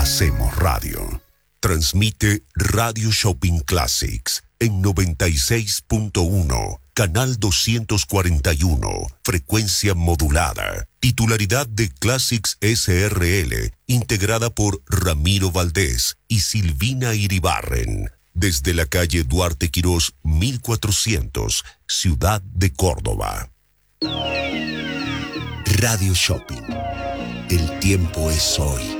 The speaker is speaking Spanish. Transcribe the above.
Hacemos radio. Transmite Radio Shopping Classics en 96.1, canal 241, frecuencia modulada. Titularidad de Classics SRL, integrada por Ramiro Valdés y Silvina Iribarren. Desde la calle Duarte Quirós, 1400, Ciudad de Córdoba. Radio Shopping. El tiempo es hoy.